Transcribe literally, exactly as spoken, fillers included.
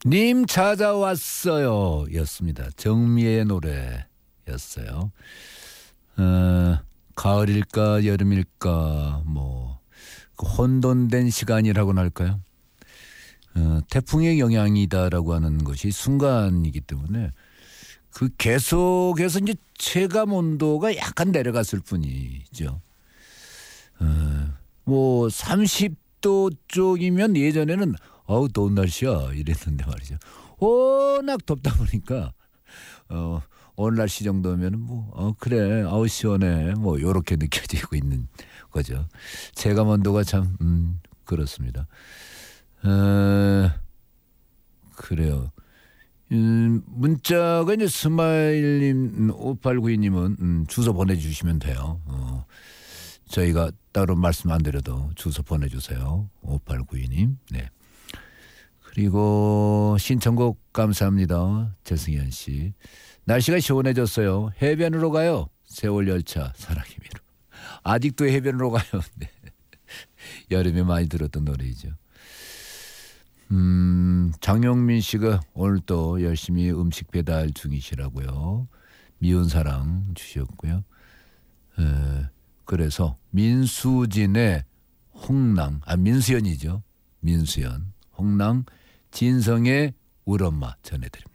님 찾아왔어요 였습니다. 정미의 노래였어요. 어, 가을일까 여름일까 뭐 그 혼돈된 시간이라고나 할까요? 어, 태풍의 영향이다라고 하는 것이 순간이기 때문에 그 계속해서 이제 체감 온도가 약간 내려갔을 뿐이죠. 어, 뭐 삼십 도 쪽이면 예전에는 어우 더운 날씨야 이랬는데 말이죠. 워낙 덥다 보니까 어, 오늘 날씨 정도면은 뭐 어, 그래 아우 시원해 뭐 요렇게 느껴지고 있는 거죠. 체감 온도가 참 음, 그렇습니다. 어, 그래요. 음, 문자가 이제 스마일님 오팔구이님은 음, 주소 보내주시면 돼요. 어, 저희가 따로 말씀 안 드려도 주소 보내주세요. 오팔구이님. 네. 그리고 신청곡 감사합니다. 최승현 씨. 날씨가 시원해졌어요. 해변으로 가요. 세월 열차 사랑의 미로. 아직도 해변으로 가요. 네. 여름에 많이 들었던 노래이죠. 음, 장영민 씨가 오늘 또 열심히 음식 배달 중이시라고요. 미운 사랑 주셨고요. 에, 그래서 민수진의 홍랑, 아 민수연이죠. 민수연, 홍랑, 진성의 우리 엄마 전해드립니다.